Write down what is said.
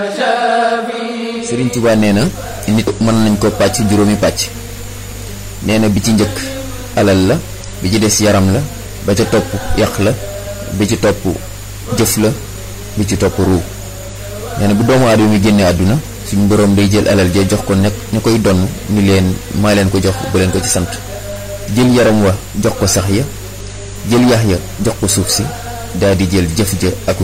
Sëriñ Tuubaa nee na nit mën nañ ko pàcc juróomi pàcc. nee na bi ci njëkk alal la, bi ci des yaram la, ba ca topp yàq la, bi ci topp jëf la, bi ci topp ruu. nee na bu doomu aadama mi génne àdduna suñu boroom day jël alal ja jox ko nekk ñu koy donn ni leen maa leen ko jox bu leen ko ci sant. jël yaram wa jox ko sax ya, jël yax ya jox ko suuf si, daal di jël jëf ja ak